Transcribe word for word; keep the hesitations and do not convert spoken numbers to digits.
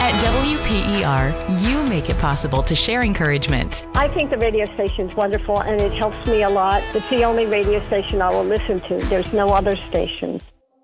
At W P E R, you make it possible to share encouragement. I think the radio station is wonderful, and it helps me a lot. It's the only radio station I will listen to. There's no other station.